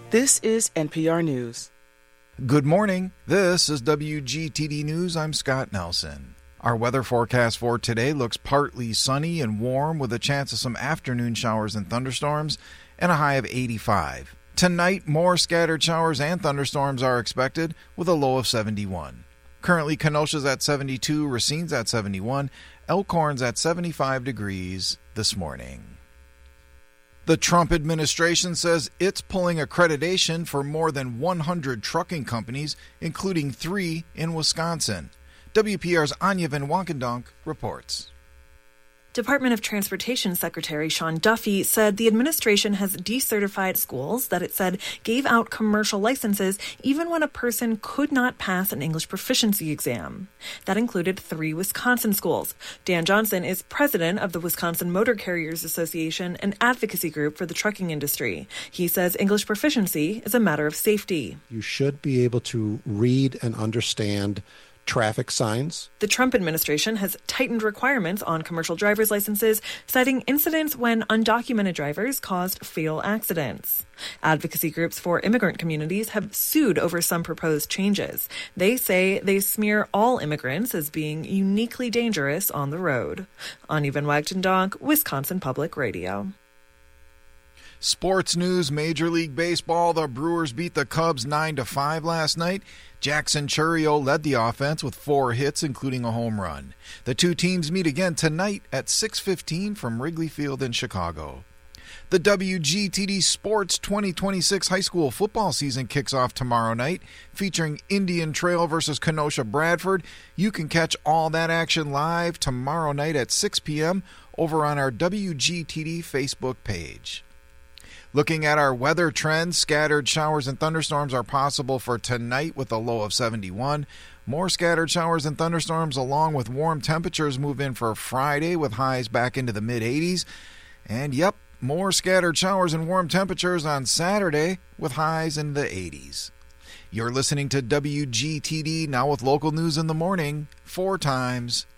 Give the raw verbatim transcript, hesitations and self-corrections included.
This is N P R News. Good morning. This is W G T D News. I'm Scott Nelson. Our weather forecast for today looks partly sunny and warm with a chance of some afternoon showers and thunderstorms and a high of eighty-five. Tonight, more scattered showers and thunderstorms are expected with a low of seventy-one. Currently, Kenosha's at seventy-two, Racine's at seventy-one, Elkhorn's at seventy-five degrees this morning. The Trump administration says it's pulling accreditation for more than one hundred trucking companies, including three in Wisconsin. W P R's Anya Van Wonkendonk reports. Department of Transportation Secretary Sean Duffy said the administration has decertified schools that it said gave out commercial licenses even when a person could not pass an English proficiency exam. That included three Wisconsin schools. Dan Johnson is president of the Wisconsin Motor Carriers Association, an advocacy group for the trucking industry. He says English proficiency is a matter of safety. You should be able to read and understand traffic signs. The Trump administration has tightened requirements on commercial driver's licenses, citing incidents when undocumented drivers caused fatal accidents. Advocacy groups for immigrant communities have sued over some proposed changes. They say they smear all immigrants as being uniquely dangerous on the road. Anya Van Wonkendonk, Wisconsin Public Radio. Sports news, Major League Baseball. The Brewers beat the Cubs nine to five last night. Jackson Chourio led the offense with four hits, including a home run. The two teams meet again tonight at six fifteen from Wrigley Field in Chicago. The W G T D Sports twenty twenty-six high school football season kicks off tomorrow night, featuring Indian Trail versus Kenosha Bradford. You can catch all that action live tomorrow night at six p.m. over on our W G T D Facebook page. Looking at our weather trends, scattered showers and thunderstorms are possible for tonight with a low of seventy-one. More scattered showers and thunderstorms along with warm temperatures move in for Friday with highs back into the mid-eighties. And yep, more scattered showers and warm temperatures on Saturday with highs in the eighties. You're listening to W G T D, now with local news in the morning, four times